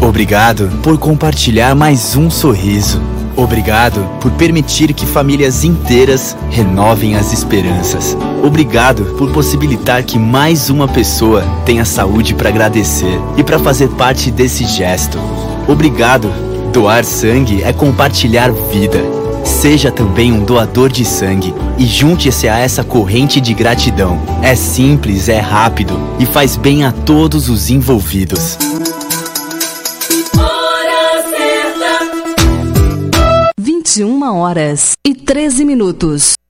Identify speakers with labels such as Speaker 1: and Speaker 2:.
Speaker 1: Obrigado por compartilhar mais um sorriso. Obrigado por permitir que famílias inteiras renovem as esperanças. Obrigado por possibilitar que mais uma pessoa tenha saúde para agradecer e para fazer parte desse gesto. Obrigado. Doar sangue é compartilhar vida. Seja também um doador de sangue e junte-se a essa corrente de gratidão. É simples, é rápido e faz bem a todos os envolvidos.
Speaker 2: 21h13.